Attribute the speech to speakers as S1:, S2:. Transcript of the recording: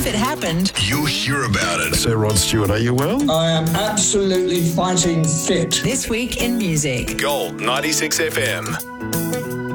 S1: If it happened,
S2: you'll hear about it.
S3: Sir Rod Stewart, are you well?
S4: I am absolutely fighting fit.
S1: this week in music.
S2: Gold 96 FM.